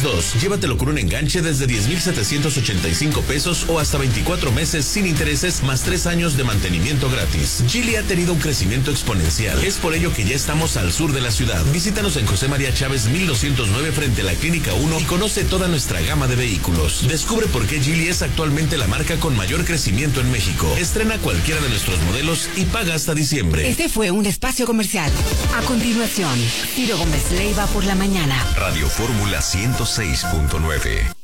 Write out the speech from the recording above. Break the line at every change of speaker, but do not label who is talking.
X2. Llévatelo con un enganche desde 10,785 pesos o hasta 24 meses sin intereses más 3 años de mantenimiento gratis. Geely ha tenido un crecimiento exponencial. Es por ello que ya estamos al sur de la ciudad. Visítanos en José María Chávez 1209 frente a la Clínica 1 y conoce toda nuestra gama de vehículos. Descubre por qué Geely es actualmente la marca con mayor crecimiento en México. Estrena cualquiera de nuestros modelos y paga hasta diciembre.
Este fue un espacio comercial. A continuación, Ciro Gómez Leiva por la mañana.
Radio Fórmula 106.9.